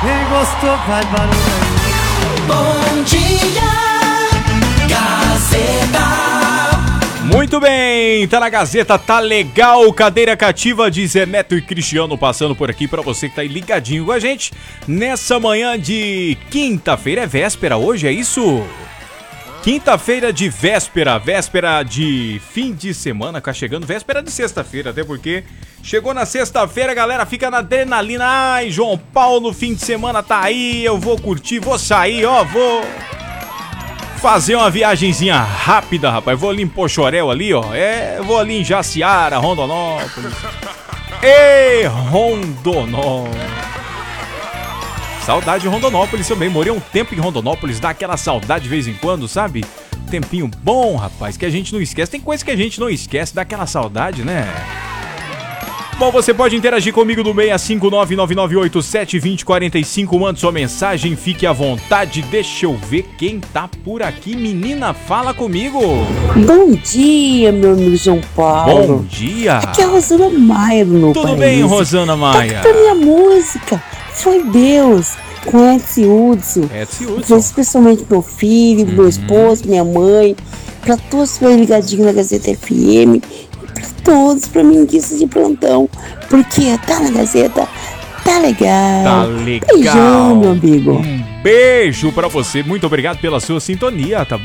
Quem gostou faz barulho aí. Bom dia, Gazeta. Muito bem, tá na Gazeta, tá legal. Cadeira cativa de Zé Neto e Cristiano passando por aqui pra você que tá aí ligadinho com a gente nessa manhã de quinta-feira. É véspera hoje, é isso? Quinta-feira de véspera de fim de semana, tá chegando, véspera de sexta-feira, até porque chegou na sexta-feira, galera, fica na adrenalina. Ai, João Paulo, fim de semana tá aí, eu vou curtir, vou sair, ó, vou fazer uma viagenzinha rápida, rapaz, vou ali em Pochorel ali, ó, vou ali em Jaciara, Rondonópolis. Ei, Rondonópolis. Saudade de Rondonópolis também, morei um tempo em Rondonópolis, dá aquela saudade de vez em quando, sabe? Tempinho bom, rapaz, que a gente não esquece. Tem coisa que a gente não esquece, dá aquela saudade, né? Bom, você pode interagir comigo no 659-9987-2045, mande sua mensagem, fique à vontade. Deixa eu ver quem tá por aqui. Menina, fala comigo. Bom dia, meu amigo João Paulo. Bom dia. Aqui é a Rosana Maia do meu país. Tudo bem, Rosana Maia? Toca pra minha música. Foi Deus, com Edson Hudson. Especialmente meu filho, meu esposo, minha mãe, pra todos que estão ligadinhos na Gazeta FM, pra todos, pra minguistas de plantão, porque tá na Gazeta, tá legal. Tá legal. Beijão, meu amigo. Um beijo pra você, muito obrigado pela sua sintonia, tá